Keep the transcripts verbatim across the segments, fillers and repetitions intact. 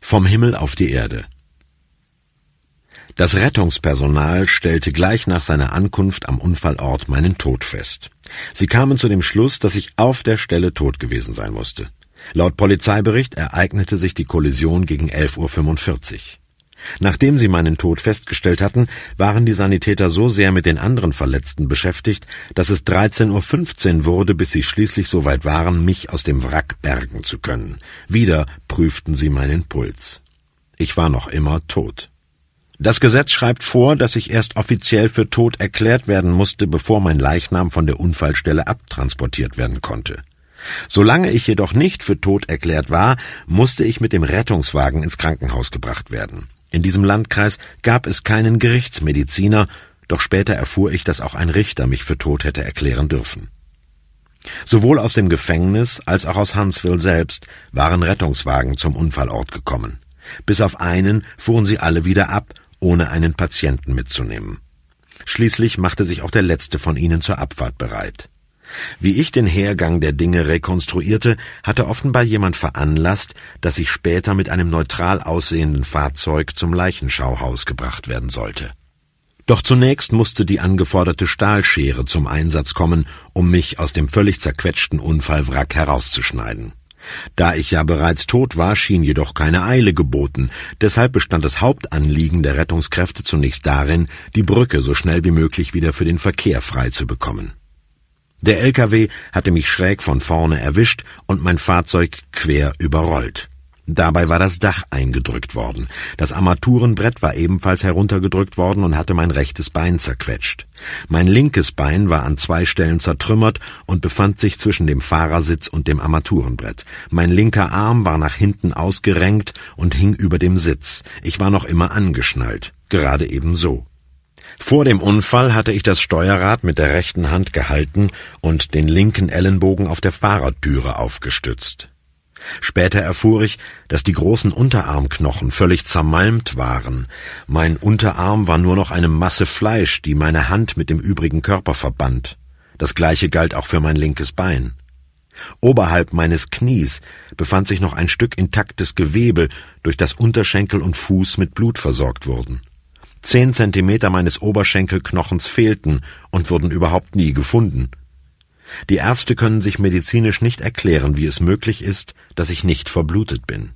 Vom Himmel auf die Erde. Das Rettungspersonal stellte gleich nach seiner Ankunft am Unfallort meinen Tod fest. Sie kamen zu dem Schluss, dass ich auf der Stelle tot gewesen sein musste. Laut Polizeibericht ereignete sich die Kollision gegen elf Uhr fünfundvierzig. Nachdem sie meinen Tod festgestellt hatten, waren die Sanitäter so sehr mit den anderen Verletzten beschäftigt, dass es dreizehn Uhr fünfzehn wurde, bis sie schließlich so weit waren, mich aus dem Wrack bergen zu können. Wieder prüften sie meinen Puls. Ich war noch immer tot. Das Gesetz schreibt vor, dass ich erst offiziell für tot erklärt werden musste, bevor mein Leichnam von der Unfallstelle abtransportiert werden konnte. Solange ich jedoch nicht für tot erklärt war, musste ich mit dem Rettungswagen ins Krankenhaus gebracht werden. In diesem Landkreis gab es keinen Gerichtsmediziner, doch später erfuhr ich, dass auch ein Richter mich für tot hätte erklären dürfen. Sowohl aus dem Gefängnis als auch aus Huntsville selbst waren Rettungswagen zum Unfallort gekommen. Bis auf einen fuhren sie alle wieder ab, ohne einen Patienten mitzunehmen. Schließlich machte sich auch der letzte von ihnen zur Abfahrt bereit. Wie ich den Hergang der Dinge rekonstruierte, hatte offenbar jemand veranlasst, dass ich später mit einem neutral aussehenden Fahrzeug zum Leichenschauhaus gebracht werden sollte. Doch zunächst musste die angeforderte Stahlschere zum Einsatz kommen, um mich aus dem völlig zerquetschten Unfallwrack herauszuschneiden. Da ich ja bereits tot war, schien jedoch keine Eile geboten. Deshalb bestand das Hauptanliegen der Rettungskräfte zunächst darin, die Brücke so schnell wie möglich wieder für den Verkehr frei zu bekommen. Der L K W hatte mich schräg von vorne erwischt und mein Fahrzeug quer überrollt. Dabei war das Dach eingedrückt worden. Das Armaturenbrett war ebenfalls heruntergedrückt worden und hatte mein rechtes Bein zerquetscht. Mein linkes Bein war an zwei Stellen zertrümmert und befand sich zwischen dem Fahrersitz und dem Armaturenbrett. Mein linker Arm war nach hinten ausgerenkt und hing über dem Sitz. Ich war noch immer angeschnallt, gerade eben so. Vor dem Unfall hatte ich das Steuerrad mit der rechten Hand gehalten und den linken Ellenbogen auf der Fahrertüre aufgestützt. Später erfuhr ich, dass die großen Unterarmknochen völlig zermalmt waren. Mein Unterarm war nur noch eine Masse Fleisch, die meine Hand mit dem übrigen Körper verband. Das Gleiche galt auch für mein linkes Bein. Oberhalb meines Knies befand sich noch ein Stück intaktes Gewebe, durch das Unterschenkel und Fuß mit Blut versorgt wurden. Zehn Zentimeter meines Oberschenkelknochens fehlten und wurden überhaupt nie gefunden. Die Ärzte können sich medizinisch nicht erklären, wie es möglich ist, dass ich nicht verblutet bin.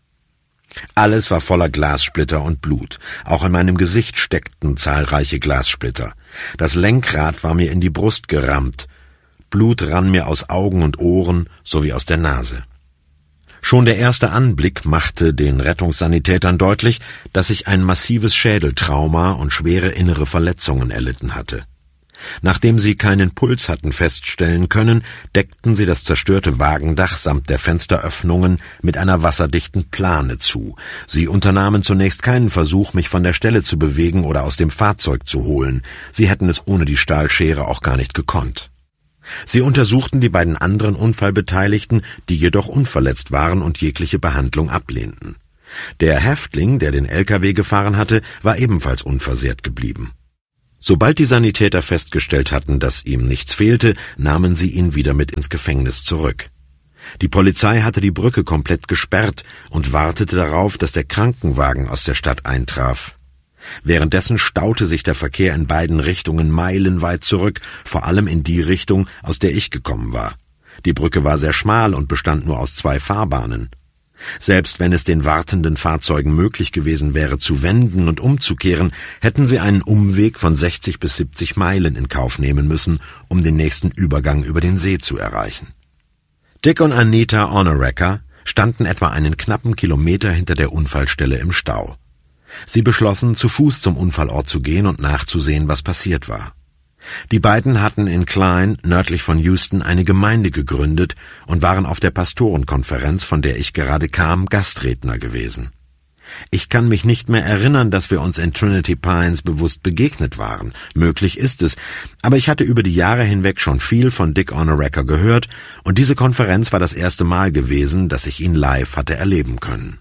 Alles war voller Glassplitter und Blut. Auch in meinem Gesicht steckten zahlreiche Glassplitter. Das Lenkrad war mir in die Brust gerammt. Blut rann mir aus Augen und Ohren sowie aus der Nase. Schon der erste Anblick machte den Rettungssanitätern deutlich, dass ich ein massives Schädeltrauma und schwere innere Verletzungen erlitten hatte. Nachdem sie keinen Puls hatten feststellen können, deckten sie das zerstörte Wagendach samt der Fensteröffnungen mit einer wasserdichten Plane zu. Sie unternahmen zunächst keinen Versuch, mich von der Stelle zu bewegen oder aus dem Fahrzeug zu holen. Sie hätten es ohne die Stahlschere auch gar nicht gekonnt. Sie untersuchten die beiden anderen Unfallbeteiligten, die jedoch unverletzt waren und jegliche Behandlung ablehnten. Der Häftling, der den L K W gefahren hatte, war ebenfalls unversehrt geblieben. Sobald die Sanitäter festgestellt hatten, dass ihm nichts fehlte, nahmen sie ihn wieder mit ins Gefängnis zurück. Die Polizei hatte die Brücke komplett gesperrt und wartete darauf, dass der Krankenwagen aus der Stadt eintraf. Währenddessen staute sich der Verkehr in beiden Richtungen meilenweit zurück, vor allem in die Richtung, aus der ich gekommen war. Die Brücke war sehr schmal und bestand nur aus zwei Fahrbahnen. Selbst wenn es den wartenden Fahrzeugen möglich gewesen wäre, zu wenden und umzukehren, hätten sie einen Umweg von sechzig bis siebzig Meilen in Kauf nehmen müssen, um den nächsten Übergang über den See zu erreichen. Dick und Anita Oneracker standen etwa einen knappen Kilometer hinter der Unfallstelle im Stau. Sie beschlossen, zu Fuß zum Unfallort zu gehen und nachzusehen, was passiert war. Die beiden hatten in Klein, nördlich von Houston, eine Gemeinde gegründet und waren auf der Pastorenkonferenz, von der ich gerade kam, Gastredner gewesen. Ich kann mich nicht mehr erinnern, dass wir uns in Trinity Pines bewusst begegnet waren. Möglich ist es, aber ich hatte über die Jahre hinweg schon viel von Dick Oneracker gehört und diese Konferenz war das erste Mal gewesen, dass ich ihn live hatte erleben können.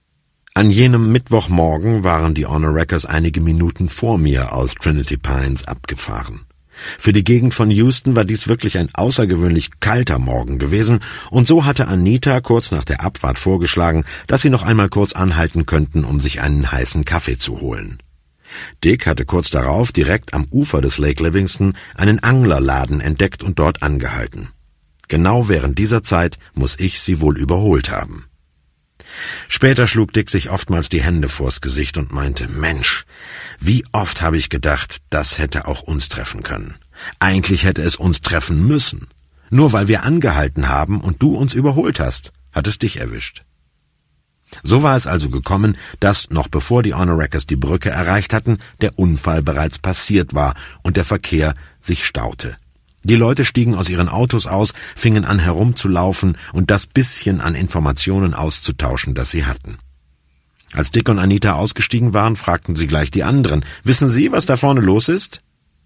An jenem Mittwochmorgen waren die Onerackers einige Minuten vor mir aus Trinity Pines abgefahren. Für die Gegend von Houston war dies wirklich ein außergewöhnlich kalter Morgen gewesen, und so hatte Anita kurz nach der Abfahrt vorgeschlagen, dass sie noch einmal kurz anhalten könnten, um sich einen heißen Kaffee zu holen. Dick hatte kurz darauf direkt am Ufer des Lake Livingston einen Anglerladen entdeckt und dort angehalten. Genau während dieser Zeit muss ich sie wohl überholt haben. Später schlug Dick sich oftmals die Hände vors Gesicht und meinte, Mensch, wie oft habe ich gedacht, das hätte auch uns treffen können. Eigentlich hätte es uns treffen müssen. Nur weil wir angehalten haben und du uns überholt hast, hat es dich erwischt. So war es also gekommen, dass, noch bevor die Honorackers die Brücke erreicht hatten, der Unfall bereits passiert war und der Verkehr sich staute. Die Leute stiegen aus ihren Autos aus, fingen an herumzulaufen und das bisschen an Informationen auszutauschen, das sie hatten. Als Dick und Anita ausgestiegen waren, fragten sie gleich die anderen, »Wissen Sie, was da vorne los ist?«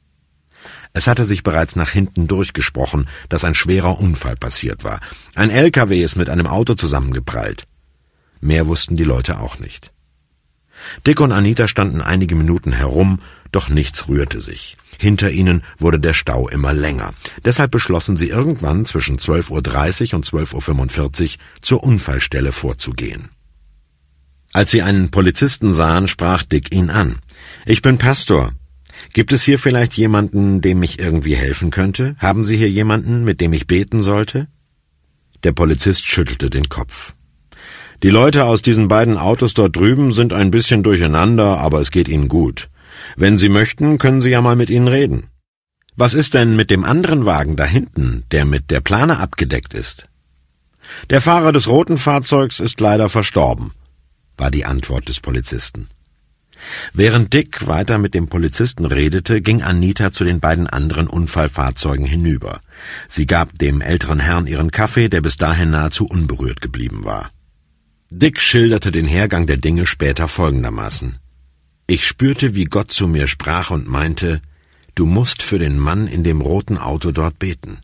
Es hatte sich bereits nach hinten durchgesprochen, dass ein schwerer Unfall passiert war. Ein L K W ist mit einem Auto zusammengeprallt. Mehr wussten die Leute auch nicht. Dick und Anita standen einige Minuten herum, doch nichts rührte sich. Hinter ihnen wurde der Stau immer länger. Deshalb beschlossen sie irgendwann zwischen zwölf Uhr dreißig und zwölf Uhr fünfundvierzig zur Unfallstelle vorzugehen. Als sie einen Polizisten sahen, sprach Dick ihn an. »Ich bin Pastor. Gibt es hier vielleicht jemanden, dem ich irgendwie helfen könnte? Haben Sie hier jemanden, mit dem ich beten sollte?« Der Polizist schüttelte den Kopf. »Die Leute aus diesen beiden Autos dort drüben sind ein bisschen durcheinander, aber es geht ihnen gut. Wenn Sie möchten, können Sie ja mal mit ihnen reden.« »Was ist denn mit dem anderen Wagen da hinten, der mit der Plane abgedeckt ist?« »Der Fahrer des roten Fahrzeugs ist leider verstorben«, war die Antwort des Polizisten. Während Dick weiter mit dem Polizisten redete, ging Anita zu den beiden anderen Unfallfahrzeugen hinüber. Sie gab dem älteren Herrn ihren Kaffee, der bis dahin nahezu unberührt geblieben war. Dick schilderte den Hergang der Dinge später folgendermaßen. »Ich spürte, wie Gott zu mir sprach und meinte, du musst für den Mann in dem roten Auto dort beten.«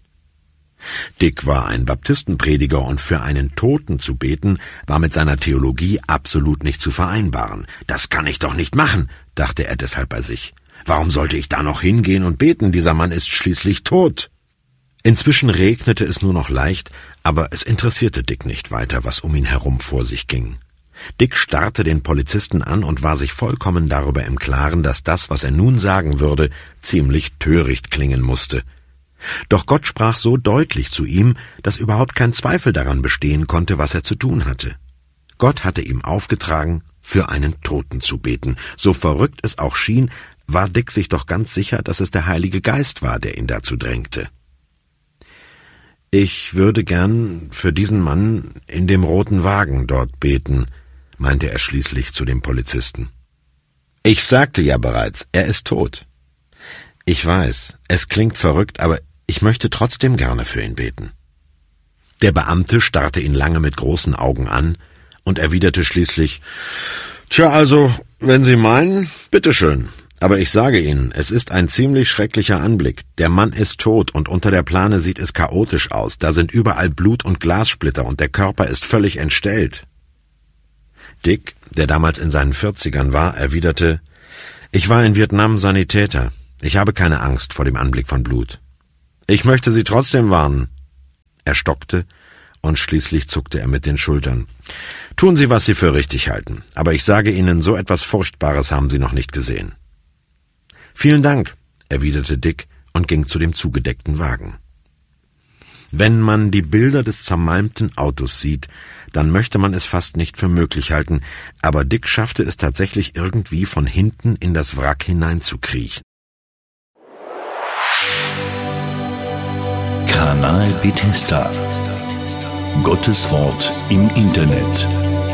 Dick war ein Baptistenprediger und für einen Toten zu beten, war mit seiner Theologie absolut nicht zu vereinbaren. »Das kann ich doch nicht machen«, dachte er deshalb bei sich. »Warum sollte ich da noch hingehen und beten? Dieser Mann ist schließlich tot.« Inzwischen regnete es nur noch leicht, aber es interessierte Dick nicht weiter, was um ihn herum vor sich ging. Dick starrte den Polizisten an und war sich vollkommen darüber im Klaren, dass das, was er nun sagen würde, ziemlich töricht klingen musste. Doch Gott sprach so deutlich zu ihm, dass überhaupt kein Zweifel daran bestehen konnte, was er zu tun hatte. Gott hatte ihm aufgetragen, für einen Toten zu beten. So verrückt es auch schien, war Dick sich doch ganz sicher, dass es der Heilige Geist war, der ihn dazu drängte. »Ich würde gern für diesen Mann in dem roten Wagen dort beten«, meinte er schließlich zu dem Polizisten. »Ich sagte ja bereits, er ist tot.« »Ich weiß, es klingt verrückt, aber ich möchte trotzdem gerne für ihn beten.« Der Beamte starrte ihn lange mit großen Augen an und erwiderte schließlich, »Tja, also, wenn Sie meinen, bitteschön. Aber ich sage Ihnen, es ist ein ziemlich schrecklicher Anblick. Der Mann ist tot und unter der Plane sieht es chaotisch aus. Da sind überall Blut und Glassplitter und der Körper ist völlig entstellt.« Dick, der damals in seinen Vierzigern war, erwiderte, »Ich war in Vietnam Sanitäter. Ich habe keine Angst vor dem Anblick von Blut. Ich möchte Sie trotzdem warnen.« Er stockte und schließlich zuckte er mit den Schultern. »Tun Sie, was Sie für richtig halten. Aber ich sage Ihnen, so etwas Furchtbares haben Sie noch nicht gesehen.« »Vielen Dank«, erwiderte Dick und ging zu dem zugedeckten Wagen. Wenn man die Bilder des zermalmten Autos sieht, dann möchte man es fast nicht für möglich halten, aber Dick schaffte es tatsächlich irgendwie von hinten in das Wrack hineinzukriechen. Kanal Bethesda. Gottes Wort im Internet.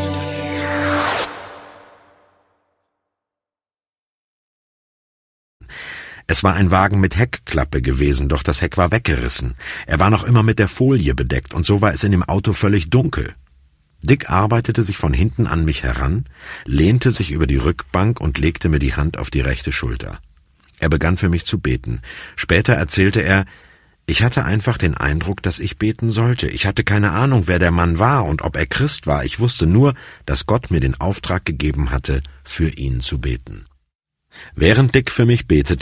Es war ein Wagen mit Heckklappe gewesen, doch das Heck war weggerissen. Er war noch immer mit der Folie bedeckt, und so war es in dem Auto völlig dunkel. Dick arbeitete sich von hinten an mich heran, lehnte sich über die Rückbank und legte mir die Hand auf die rechte Schulter. Er begann für mich zu beten. Später erzählte er, ich hatte einfach den Eindruck, dass ich beten sollte. Ich hatte keine Ahnung, wer der Mann war und ob er Christ war. Ich wusste nur, dass Gott mir den Auftrag gegeben hatte, für ihn zu beten. Während Dick für mich betete,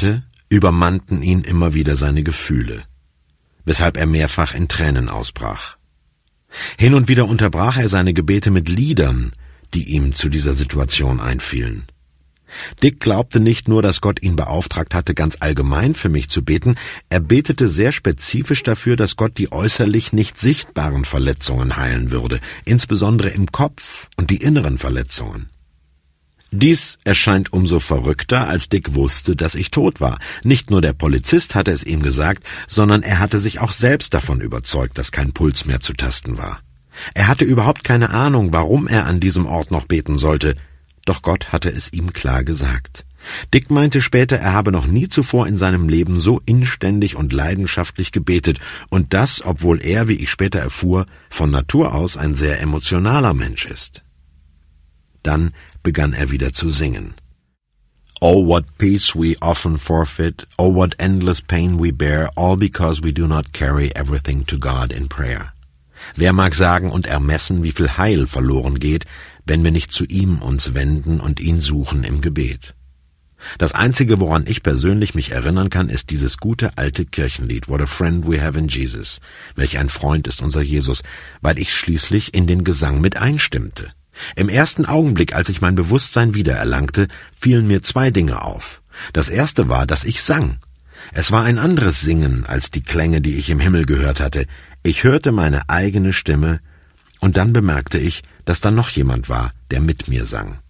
übermannten ihn immer wieder seine Gefühle, weshalb er mehrfach in Tränen ausbrach. Hin und wieder unterbrach er seine Gebete mit Liedern, die ihm zu dieser Situation einfielen. Dick glaubte nicht nur, dass Gott ihn beauftragt hatte, ganz allgemein für mich zu beten, er betete sehr spezifisch dafür, dass Gott die äußerlich nicht sichtbaren Verletzungen heilen würde, insbesondere im Kopf und die inneren Verletzungen. Dies erscheint umso verrückter, als Dick wusste, dass ich tot war. Nicht nur der Polizist hatte es ihm gesagt, sondern er hatte sich auch selbst davon überzeugt, dass kein Puls mehr zu tasten war. Er hatte überhaupt keine Ahnung, warum er an diesem Ort noch beten sollte, doch Gott hatte es ihm klar gesagt. Dick meinte später, er habe noch nie zuvor in seinem Leben so inständig und leidenschaftlich gebetet, und das, obwohl er, wie ich später erfuhr, von Natur aus ein sehr emotionaler Mensch ist. Dann begann er wieder zu singen. Oh, what peace we often forfeit, oh, what endless pain we bear, all because we do not carry everything to God in prayer. Wer mag sagen und ermessen, wie viel Heil verloren geht, wenn wir nicht zu ihm uns wenden und ihn suchen im Gebet. Das Einzige, woran ich persönlich mich erinnern kann, ist dieses gute alte Kirchenlied, What a Friend We Have in Jesus, welch ein Freund ist unser Jesus, weil ich schließlich in den Gesang mit einstimmte. Im ersten Augenblick, als ich mein Bewusstsein wiedererlangte, fielen mir zwei Dinge auf. Das erste war, dass ich sang. Es war ein anderes Singen als die Klänge, die ich im Himmel gehört hatte. Ich hörte meine eigene Stimme, und dann bemerkte ich, dass da noch jemand war, der mit mir sang.